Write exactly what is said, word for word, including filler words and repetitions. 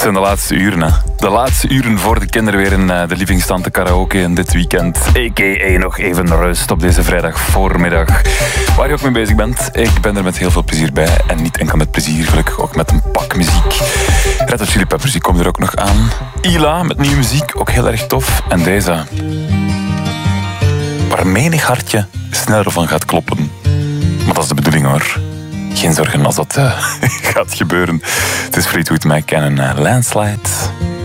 Het zijn de laatste uren, hè. De laatste uren voor de kinderen weer in uh, de Livingston te karaoke in dit weekend. A K A nog even rust op deze vrijdag voormiddag. Waar je ook mee bezig bent, ik ben er met heel veel plezier bij. En niet enkel met plezier, gelukkig ook met een pak muziek. Red Hot Chili Peppers, die komt er ook nog aan. Ila met nieuwe muziek, ook heel erg tof. En deze, waar menig hartje sneller van gaat kloppen. Maar dat is de bedoeling, hoor. Geen zorgen als dat uh, gaat gebeuren. Het is Fleetwood Mac en een uh, Landslide.